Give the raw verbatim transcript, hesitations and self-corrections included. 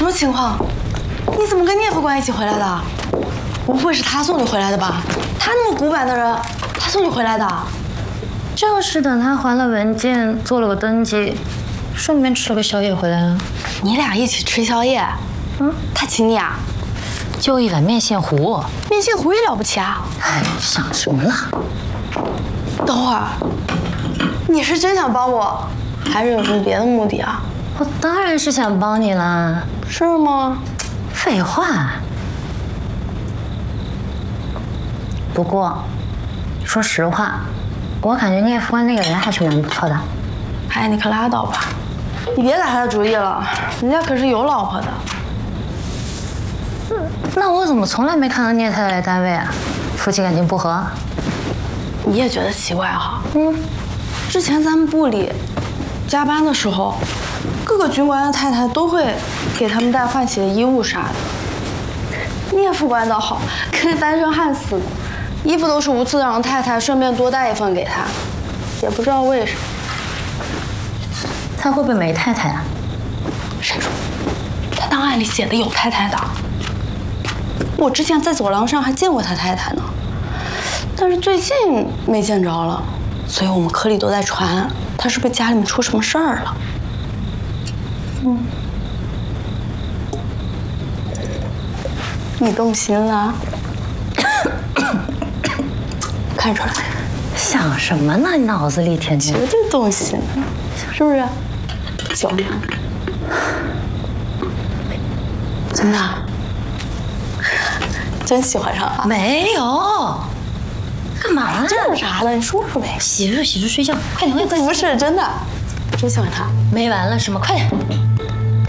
么情况？你怎么跟聂副官一起回来的？不会是他送你回来的吧？他那么古板的人，他送你回来的？ 就是等他还了文件，做了个登记，顺便吃了个宵夜回来了。 你俩一起吃宵夜？嗯，他请你啊？ 就一碗面线糊。 面线糊也了不起啊？ 哎，想什么了？ 等会儿，你是真想帮我，还是有什么别的目的啊？ 我当然是想帮你啦。 是吗？ 废话。不过，说实话，我感觉聂副官那个人还是蛮不错的。 哎，你可拉倒吧，你别打他的主意了，人家可是有老婆的。 那我怎么从来没看到聂太太来单位啊？夫妻感情不和？ 你也觉得奇怪哈？嗯，之前咱们部里加班的时候，各个军官的太太都会给他们带换洗的衣物啥的。聂副官倒好，跟单身汉似的，衣服都是无次让太太顺便多带一份给他，也不知道为什么。 他会不会没太太啊？ 谁说？他档案里写的有太太的。我之前在走廊上还见过他太太呢，但是最近没见着了，所以我们科里都在传他是不是家里面出什么事儿了。嗯，你动心了？看出来。 想什么呢？你脑子里天天绝对动心了，是不是？酒呢？真的？真喜欢上了？ 没有。干嘛呢？ 这有啥的？你说说呗。 洗漱洗漱睡觉，快点快点。 不是真的，真喜欢他。 没完了是吗？快点。